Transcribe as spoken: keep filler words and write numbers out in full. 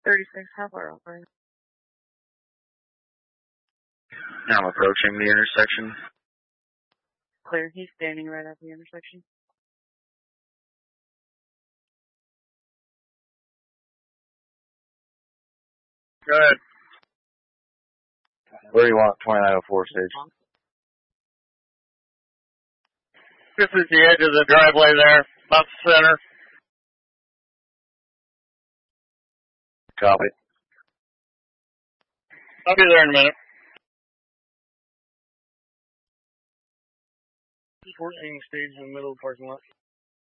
thirty-six, how far off are you? Now I'm approaching the intersection. Clear, he's standing right at the intersection. Go ahead. Where do you want twenty-nine oh four stage? This is the edge of the driveway there, about the center. Copy. I'll be there in a minute. fourteen stage in the middle of the parking lot.